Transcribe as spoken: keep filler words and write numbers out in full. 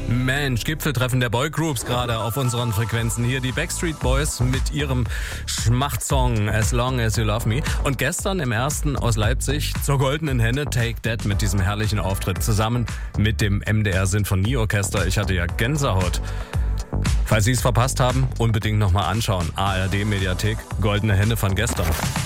Mensch, Gipfeltreffen der Boygroups gerade auf unseren Frequenzen. Hier die Backstreet Boys mit ihrem Schmachtsong As Long As You Love Me. Und gestern im ersten aus Leipzig zur Goldenen Henne Take That mit diesem herrlichen Auftritt zusammen mit dem M D R Sinfonieorchester. Ich hatte ja Gänsehaut. Falls Sie es verpasst haben, unbedingt nochmal anschauen. A R D Mediathek, Goldene Henne von gestern.